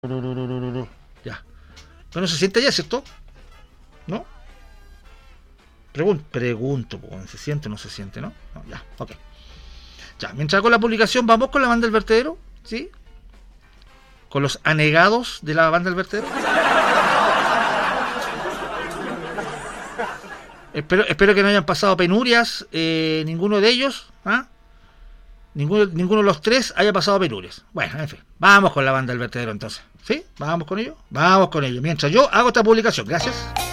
Ya. Pero no se siente ya, ¿cierto? ¿No? Pregunto, ¿se siente o no se siente, no? No, ya, ok. Ya, mientras hago la publicación, vamos con la banda del vertedero, ¿sí? Con los anegados de la banda del vertedero. Espero que no hayan pasado penurias, ninguno de ellos, ¿ah? Ninguno de los tres haya pasado penurias. Bueno, en fin, vamos con la banda del vertedero entonces, ¿sí? Vamos con ello, mientras yo hago esta publicación. Gracias.